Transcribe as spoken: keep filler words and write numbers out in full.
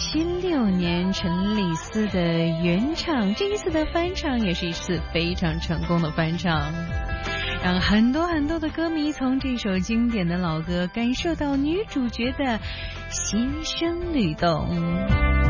七六年陈丽斯的原唱，这一次的翻唱也是一次非常成功的翻唱，让很多很多的歌迷从这首经典的老歌感受到女主角的心声律动。